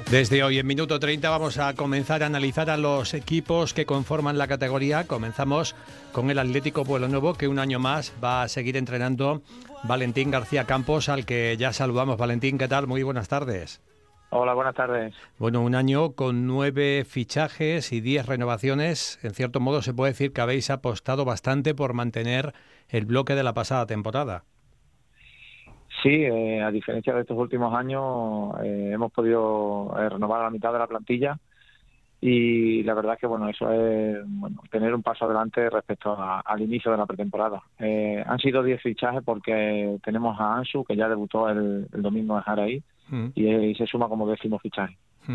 Desde hoy, en minuto 30, vamos a comenzar a analizar a los equipos que conforman la categoría. Comenzamos con el Atlético Pueblo Nuevo, que un año más va a seguir entrenando Valentín García Campos, al que ya saludamos. Valentín, ¿qué tal? Muy buenas tardes. Hola, buenas tardes. Bueno, un año con 9 fichajes y 10 renovaciones. En cierto modo, se puede decir que habéis apostado bastante por mantener el bloque de la pasada temporada. Sí, a diferencia de estos últimos años, hemos podido renovar la mitad de la plantilla y la verdad es que eso es tener un paso adelante respecto al inicio de la pretemporada. Han sido 10 fichajes porque tenemos a Ansu, que ya debutó el domingo en Jaraí, y se suma como 10º fichaje.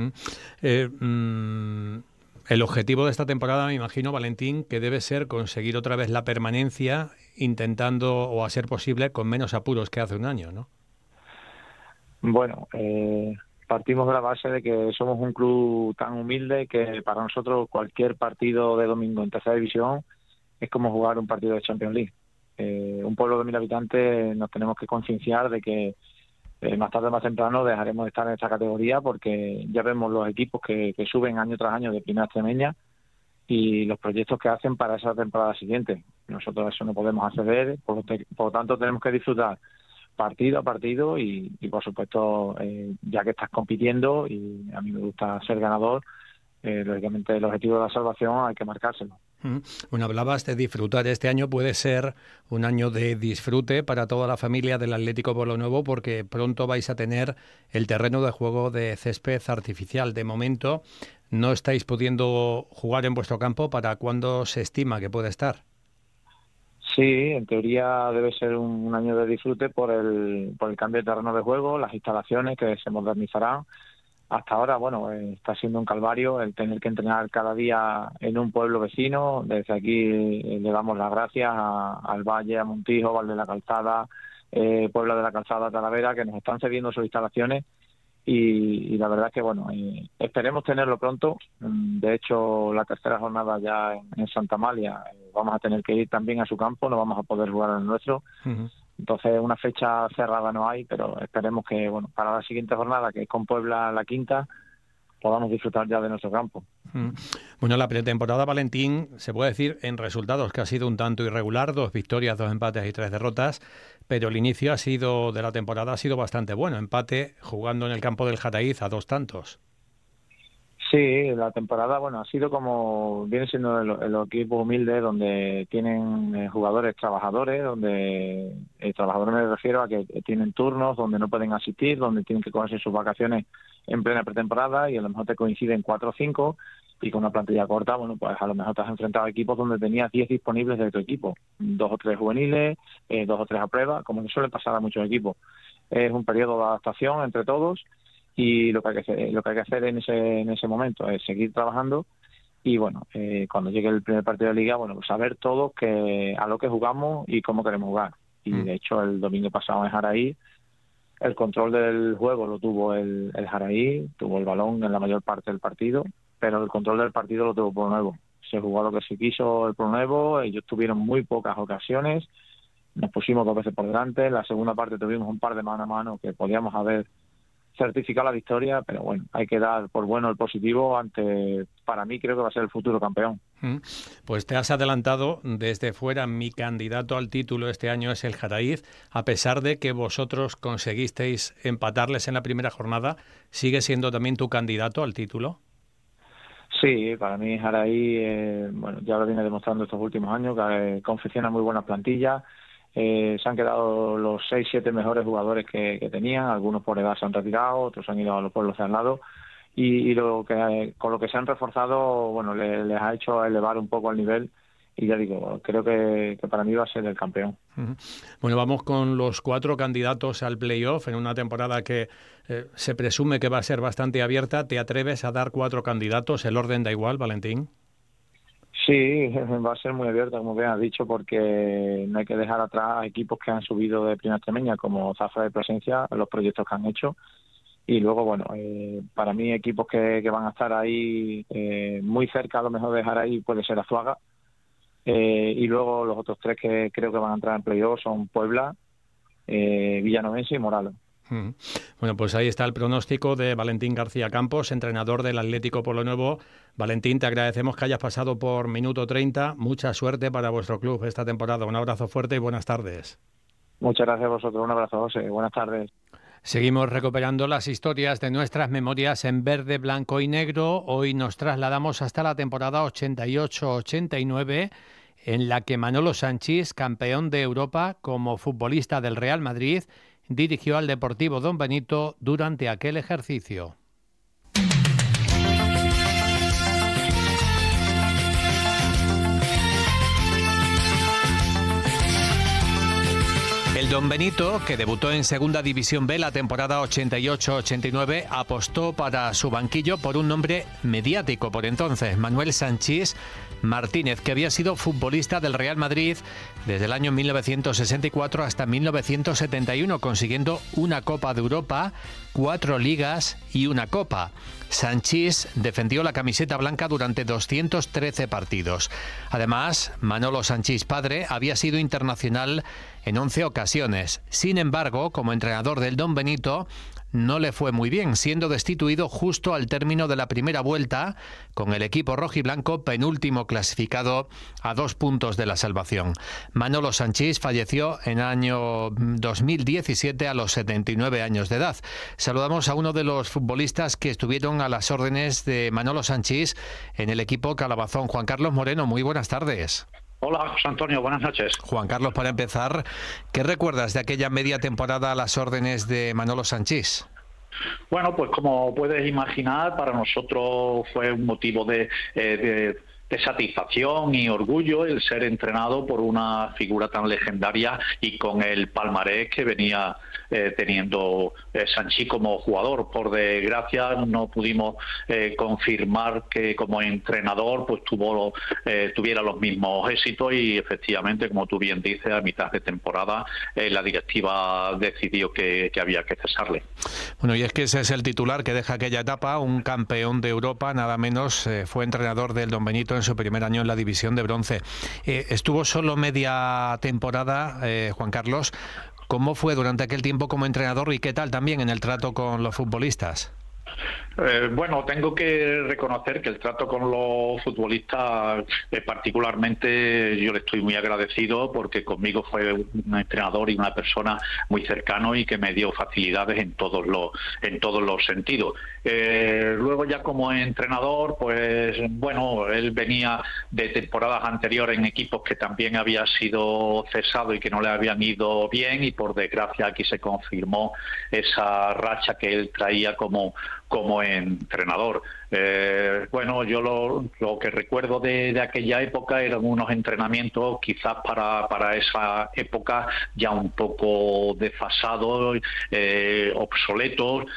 El objetivo de esta temporada, me imagino, Valentín, que debe ser conseguir otra vez la permanencia, intentando, o a ser posible, con menos apuros que hace un año, ¿no? Bueno, partimos de la base de que somos un club tan humilde que para nosotros cualquier partido de domingo en tercera división es como jugar un partido de Champions League. Un pueblo de 1000 habitantes nos tenemos que concienciar de que más tarde o más temprano dejaremos de estar en esta categoría, porque ya vemos los equipos que suben año tras año de primera extremeña y los proyectos que hacen para esa temporada siguiente. Nosotros eso no podemos acceder, por lo tanto tenemos que disfrutar partido a partido y por supuesto, ya que estás compitiendo y a mí me gusta ser ganador, lógicamente el objetivo de la salvación hay que marcárselo. Bueno, hablabas de disfrutar. Este año puede ser un año de disfrute para toda la familia del Atlético Pueblo Nuevo, porque pronto vais a tener el terreno de juego de césped artificial. De momento no estáis pudiendo jugar en vuestro campo. ¿Para cuándo se estima que puede estar? Sí, en teoría debe ser un año de disfrute por el cambio de terreno de juego, las instalaciones que se modernizarán. Hasta ahora, está siendo un calvario el tener que entrenar cada día en un pueblo vecino. Desde aquí le damos las gracias al Valle, a Montijo, Val de la Calzada, Puebla de la Calzada, Talavera, que nos están cediendo sus instalaciones y la verdad es que, esperemos tenerlo pronto. De hecho, la tercera jornada ya en Santa Amalia, vamos a tener que ir también a su campo, no vamos a poder jugar en el nuestro. Entonces, una fecha cerrada no hay, pero esperemos que, para la siguiente jornada, que es con Puebla la quinta, podamos disfrutar ya de nuestro campo. Bueno, la pretemporada, Valentín, se puede decir en resultados que ha sido un tanto irregular, 2 victorias, 2 empates y 3 derrotas, pero el inicio de la temporada ha sido bastante bueno. Empate jugando en el campo del Jaraíz a 2 tantos. Sí, la temporada, ha sido como viene siendo el equipo humilde, donde tienen jugadores trabajadores, donde trabajadores me refiero a que tienen turnos, donde no pueden asistir, donde tienen que cogerse sus vacaciones en plena pretemporada y a lo mejor te coinciden 4 o 5 y con una plantilla corta, pues a lo mejor te has enfrentado a equipos donde tenías 10 disponibles de tu equipo, 2 o 3 juveniles, 2 o 3 a prueba, como que suele pasar a muchos equipos. Es un periodo de adaptación entre todos. Y lo que hay que hacer en ese momento es seguir trabajando y cuando llegue el primer partido de liga, saber todos a lo que jugamos y cómo queremos jugar. Y de hecho el domingo pasado en Jaraí el control del juego lo tuvo el Jaraí, tuvo el balón en la mayor parte del partido, pero el control del partido lo tuvo Pueblo Nuevo. Se jugó lo que se quiso el Pueblo Nuevo, ellos tuvieron muy pocas ocasiones, nos pusimos 2 veces por delante, en la segunda parte tuvimos un par de mano a mano que podíamos haber certificar la victoria, pero hay que dar por bueno el positivo para mí creo que va a ser el futuro campeón. Pues te has adelantado desde fuera. Mi candidato al título este año es el Jaraíz, a pesar de que vosotros conseguisteis empatarles en la primera jornada. ¿Sigue siendo también tu candidato al título? Sí, para mí Jaraí, ya lo viene demostrando estos últimos años, que confecciona muy buenas plantillas. Se han quedado los 6-7 mejores jugadores que tenían, algunos por edad se han retirado, otros han ido a los pueblos de al lado y con lo que se han reforzado, les ha hecho elevar un poco el nivel y ya digo, creo que para mí va a ser el campeón. Bueno, vamos con los 4 candidatos al playoff en una temporada que se presume que va a ser bastante abierta. ¿Te atreves a dar 4 candidatos? ¿El orden da igual, Valentín? Sí, va a ser muy abierta, como bien has dicho, porque no hay que dejar atrás a equipos que han subido de primera extremeña, como Zafra de Plasencia, los proyectos que han hecho. Y luego, para mí equipos que van a estar ahí muy cerca, a lo mejor de dejar ahí, puede ser Azuaga. Y luego los otros 3 que creo que van a entrar en playoff son Puebla, Villanovense y Moralo. Bueno, pues ahí está el pronóstico de Valentín García Campos, entrenador del Atlético Pueblonuevo. Valentín, te agradecemos que hayas pasado por Minuto 30. Mucha suerte para vuestro club esta temporada. Un abrazo fuerte y buenas tardes. Muchas gracias a vosotros. Un abrazo, José. Buenas tardes. Seguimos recuperando las historias de nuestras memorias en verde, blanco y negro. Hoy nos trasladamos hasta la temporada 88-89, en la que Manolo Sanchís, campeón de Europa como futbolista del Real Madrid, dirigió al Deportivo Don Benito durante aquel ejercicio. El Don Benito, que debutó en Segunda División B la temporada 88-89, apostó para su banquillo por un nombre mediático por entonces, Manuel Sanchís Martínez, que había sido futbolista del Real Madrid desde el año 1964 hasta 1971, consiguiendo una Copa de Europa, 4 ligas y una Copa. Sanchís defendió la camiseta blanca durante 213 partidos. Además, Manolo Sanchís padre había sido internacional en 11 ocasiones. Sin embargo, como entrenador del Don Benito, no le fue muy bien, siendo destituido justo al término de la primera vuelta, con el equipo rojiblanco penúltimo clasificado a 2 puntos de la salvación. Manolo Sanchís falleció en el año 2017 a los 79 años de edad. Saludamos a uno de los futbolistas que estuvieron a las órdenes de Manolo Sanchís en el equipo Calabazón. Juan Carlos Moreno, muy buenas tardes. Hola, José Antonio, buenas noches. Juan Carlos, para empezar, ¿qué recuerdas de aquella media temporada a las órdenes de Manolo Sanchís? Bueno, pues como puedes imaginar, para nosotros fue un motivo de satisfacción y orgullo el ser entrenado por una figura tan legendaria y con el palmarés que venía teniendo Sanchís como jugador. Por desgracia no pudimos confirmar que como entrenador pues tuviera los mismos éxitos, y efectivamente, como tú bien dices, a mitad de temporada la directiva decidió que había que cesarle. Bueno, y es que ese es el titular que deja aquella etapa, un campeón de Europa, nada menos, fue entrenador del Don Benito en su primer año en la división de bronce. Estuvo solo media temporada, Juan Carlos. ¿Cómo fue durante aquel tiempo como entrenador y qué tal también en el trato con los futbolistas? Bueno, tengo que reconocer que el trato con los futbolistas, particularmente yo le estoy muy agradecido, porque conmigo fue un entrenador y una persona muy cercano y que me dio facilidades en todos los sentidos. Luego ya como entrenador, pues bueno, él venía de temporadas anteriores en equipos que también había sido cesado y que no le habían ido bien, y por desgracia aquí se confirmó esa racha que él traía como entrenador. Bueno, yo lo que recuerdo de aquella época eran unos entrenamientos quizás para esa época ya un poco desfasados, obsoletos,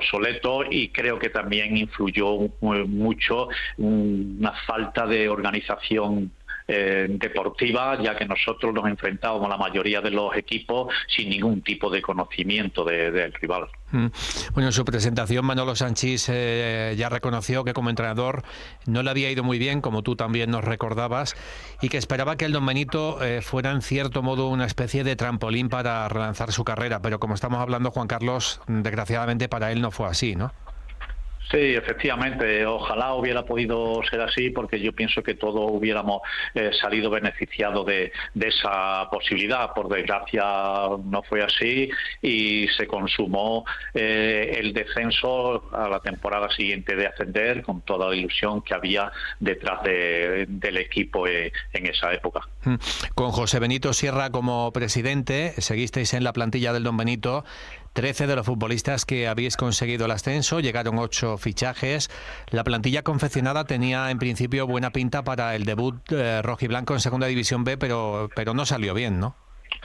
y creo que también influyó mucho una falta de organización deportiva, ya que nosotros nos enfrentábamos a la mayoría de los equipos sin ningún tipo de conocimiento del rival. Bueno, en su presentación Manolo Sanchís ya reconoció que como entrenador no le había ido muy bien, como tú también nos recordabas, y que esperaba que el Don Benito fuera en cierto modo una especie de trampolín para relanzar su carrera, pero como estamos hablando, Juan Carlos, desgraciadamente para él no fue así, ¿no? Sí, efectivamente, ojalá hubiera podido ser así, porque yo pienso que todos hubiéramos salido beneficiados de esa posibilidad. Por desgracia no fue así y se consumó el descenso a la temporada siguiente de ascender, con toda la ilusión que había detrás del equipo en esa época. Con José Benito Sierra como presidente, seguisteis en la plantilla del Don Benito. 13 de los futbolistas que habéis conseguido el ascenso, llegaron 8 fichajes. La plantilla confeccionada tenía en principio buena pinta para el debut rojiblanco en Segunda División B, pero no salió bien, ¿no?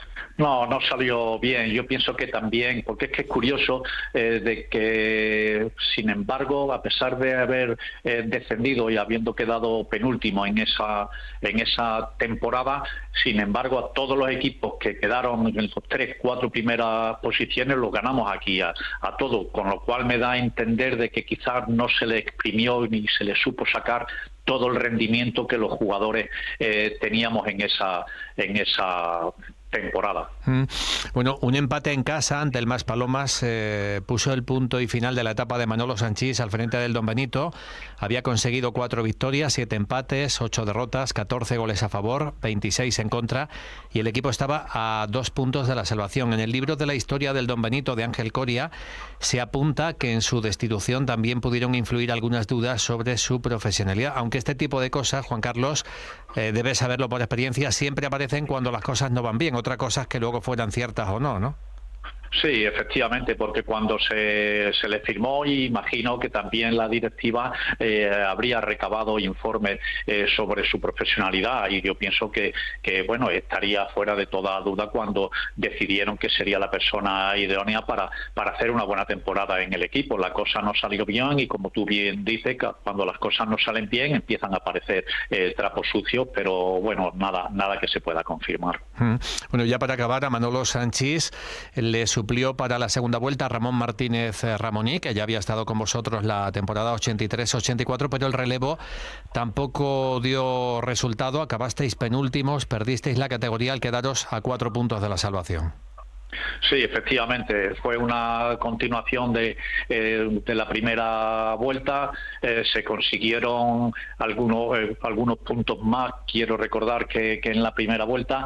No salió bien. Yo pienso que también, porque es que es curioso de que, sin embargo, a pesar de haber descendido y habiendo quedado penúltimo en esa temporada, sin embargo, a todos los equipos que quedaron en las 3-4 primeras posiciones los ganamos aquí a todos, con lo cual me da a entender de que quizás no se le exprimió ni se le supo sacar todo el rendimiento que los jugadores teníamos en esa temporada. Bueno, un empate en casa ante el Maspalomas puso el punto y final de la etapa de Manolo Sanchís al frente del Don Benito. Había conseguido 4 victorias, 7 empates, 8 derrotas, 14 goles a favor, 26 en contra, y el equipo estaba a 2 puntos de la salvación. En el libro de la historia del Don Benito de Ángel Coria se apunta que en su destitución también pudieron influir algunas dudas sobre su profesionalidad, aunque este tipo de cosas, Juan Carlos, debes saberlo por experiencia, siempre aparecen cuando las cosas no van bien. Otra cosa es que luego fueran ciertas o no, ¿no? Sí, efectivamente, porque cuando se le firmó, imagino que también la directiva habría recabado informes sobre su profesionalidad, y yo pienso que bueno, estaría fuera de toda duda cuando decidieron que sería la persona idónea para hacer una buena temporada en el equipo. La cosa no salió bien y, como tú bien dices, cuando las cosas no salen bien empiezan a aparecer trapos sucios, pero bueno, nada que se pueda confirmar. Bueno, ya para acabar, a Manolo Sanchís le suplió para la segunda vuelta a Ramón Martínez Ramoní, que ya había estado con vosotros la temporada 83-84, pero el relevo tampoco dio resultado. Acabasteis penúltimos, perdisteis la categoría al quedaros a 4 puntos de la salvación. Sí, efectivamente, fue una continuación de la primera vuelta. Se consiguieron algunos puntos más, quiero recordar, que en la primera vuelta,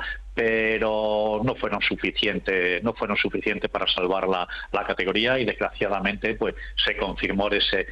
pero no fueron suficientes para salvar la categoría, y desgraciadamente pues se confirmó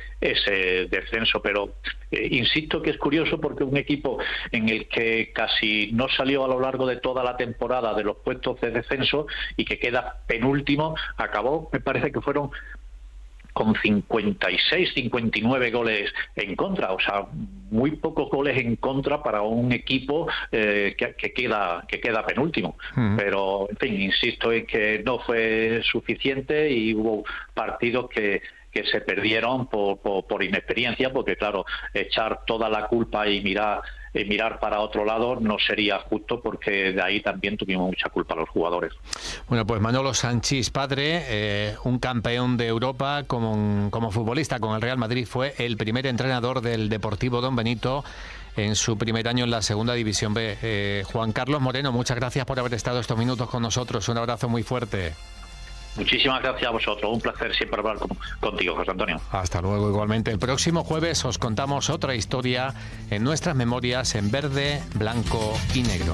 ese descenso. Pero insisto que es curioso, porque un equipo en el que casi no salió a lo largo de toda la temporada de los puestos de descenso y que queda penúltimo, acabó, me parece que fueron con 56, 59 goles en contra, o sea, muy pocos goles en contra para un equipo que queda penúltimo. Pero, en fin, insisto en que no fue suficiente, y hubo partidos que se perdieron por inexperiencia, porque claro, echar toda la culpa y mirar para otro lado no sería justo, porque de ahí también tuvimos mucha culpa los jugadores. Bueno, pues Manolo Sanchís padre, un campeón de Europa como futbolista con el Real Madrid, fue el primer entrenador del Deportivo Don Benito en su primer año en la Segunda División B. Juan Carlos Moreno, muchas gracias por haber estado estos minutos con nosotros. Un abrazo muy fuerte. Muchísimas gracias a vosotros, un placer siempre hablar contigo, José Antonio. Hasta luego, igualmente. El próximo jueves os contamos otra historia en nuestras memorias en verde, blanco y negro.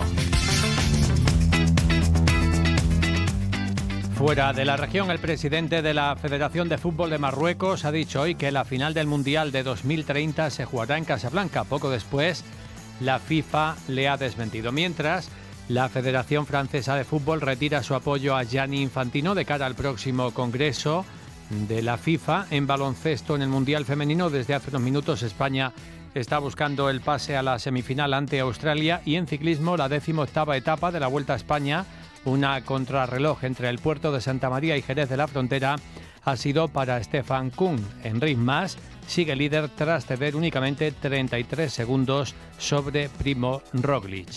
Fuera de la región, el presidente de la Federación de Fútbol de Marruecos ha dicho hoy que la final del Mundial de 2030 se jugará en Casablanca. Poco después, la FIFA le ha desmentido. Mientras, la Federación Francesa de Fútbol retira su apoyo a Gianni Infantino de cara al próximo Congreso de la FIFA. En baloncesto, en el Mundial Femenino, desde hace unos minutos España está buscando el pase a la semifinal ante Australia. Y en ciclismo, la 18ª etapa de la Vuelta a España, una contrarreloj entre el puerto de Santa María y Jerez de la Frontera, ha sido para Stefan Küng. Enric Mas sigue líder tras ceder únicamente 33 segundos sobre Primo Roglic.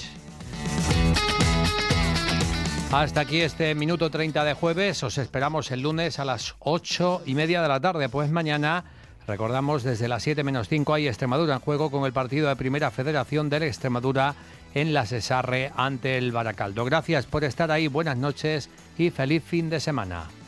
Hasta aquí este minuto 30 de jueves. Os esperamos el lunes a las 8:30 de la tarde. Pues mañana, recordamos, desde las 7:05 hay Extremadura en juego con el partido de Primera Federación de la Extremadura en la Sesarre ante el Baracaldo. Gracias por estar ahí, buenas noches y feliz fin de semana.